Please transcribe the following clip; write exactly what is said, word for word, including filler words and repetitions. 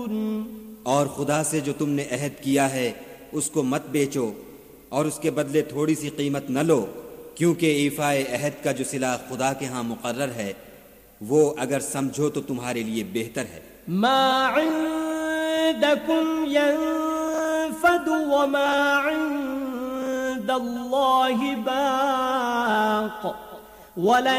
और खुदा से जो तुमने अहद किया है उसको मत बेचो और उसके बदले थोड़ी सी कीमत न लो, क्योंकि ईफाए अहद का जो सिला खुदा के यहाँ मुकर्रर है वो अगर समझो तो तुम्हारे लिए बेहतर है। मा इंदकुम यनफदु व मा इंदल्लाहि बाक़